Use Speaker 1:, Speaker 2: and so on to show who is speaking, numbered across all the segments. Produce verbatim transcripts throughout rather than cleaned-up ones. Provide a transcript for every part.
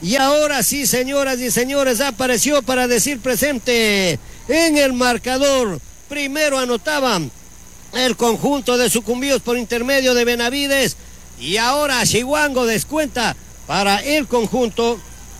Speaker 1: Y ahora sí, señoras y señores, apareció para decir presente en el marcador. Primero anotaban el conjunto de Sucumbíos por intermedio de Benavides. Y ahora Chihuango descuenta para el conjunto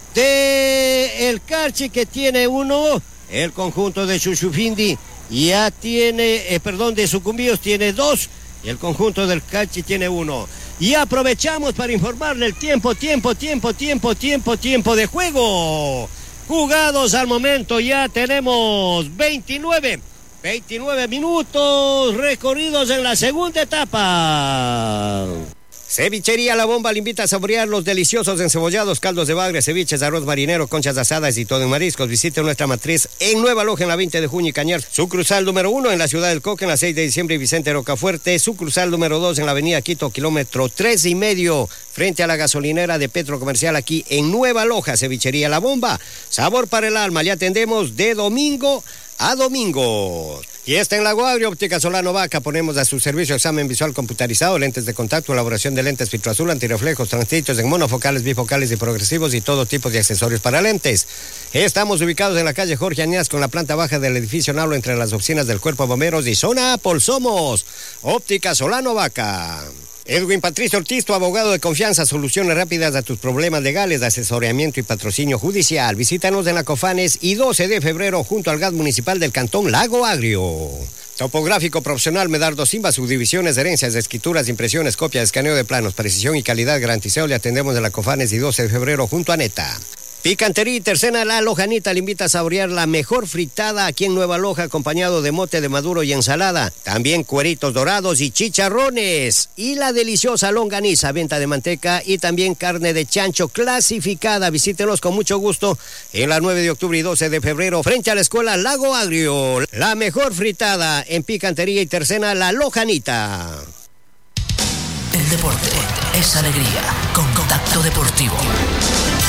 Speaker 1: de el Carchi, que tiene uno. El conjunto de Chuchufindi ya tiene, eh, perdón, de Sucumbíos tiene dos. Y el conjunto del Carchi tiene uno. Y aprovechamos para informarle el tiempo, tiempo, tiempo, tiempo, tiempo, tiempo de juego. Jugados al momento ya tenemos veintinueve, veintinueve minutos recorridos en la segunda etapa. Cevichería La Bomba le invita a saborear los deliciosos encebollados, caldos de bagre, ceviches, arroz marinero, conchas asadas y todo en mariscos. Visite nuestra matriz en Nueva Loja en la veinte de junio y Cañar. Sucursal número uno en la ciudad del Coque en la seis de diciembre y Vicente Rocafuerte. Sucursal número dos en la avenida Quito, kilómetro tres y medio, frente a la gasolinera de Petro Comercial aquí en Nueva Loja. Cevichería La Bomba, sabor para el alma. Le atendemos de domingo a domingo. Y está en Lago Agrio, Óptica Solano Vaca. Ponemos a su servicio examen visual computarizado, lentes de contacto, elaboración de lentes filtro azul, antirreflejos, transcritos en monofocales, bifocales y progresivos y todo tipo de accesorios para lentes. Estamos ubicados en la calle Jorge Añaz con la planta baja del edificio Nalo entre las oficinas del Cuerpo de Bomberos y zona Apple. Somos Óptica Solano Vaca. Edwin Patricio Ortiz, tu abogado de confianza, soluciones rápidas a tus problemas legales, asesoramiento y patrocinio judicial. Visítanos en la Cofanes y doce de febrero junto al gas municipal del Cantón Lago Agrio. Topográfico profesional Medardo Simba, subdivisiones, herencias, escrituras, impresiones, copia, escaneo de planos, precisión y calidad garantizado. Le atendemos en la Cofanes y doce de febrero junto a Neta. Picantería y Tercena La Lojanita le invita a saborear la mejor fritada aquí en Nueva Loja, acompañado de mote de maduro y ensalada. También cueritos dorados y chicharrones. Y la deliciosa longaniza, venta de manteca y también carne de chancho clasificada. Visítenos con mucho gusto en la nueve de octubre y doce de febrero, frente a la escuela Lago Agrio. La mejor fritada en Picantería y Tercena La Lojanita.
Speaker 2: El deporte es alegría con Contacto Deportivo.